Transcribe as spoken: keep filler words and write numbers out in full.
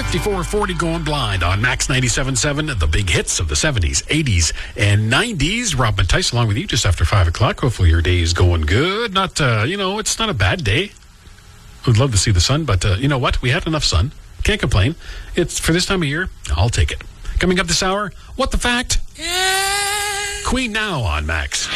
fifty-four forty going blind on Max ninety-seven point seven, the big hits of the seventies, eighties, and nineties. Rob Mattice along with you just after five o'clock. Hopefully your day is going good. Not, uh, you know, it's not a bad day. Would love to see the sun, but uh, you know what? We had enough sun. Can't complain. It's for this time of year. I'll take it. Coming up this hour, What the Fact? Yeah. Queen now on Max.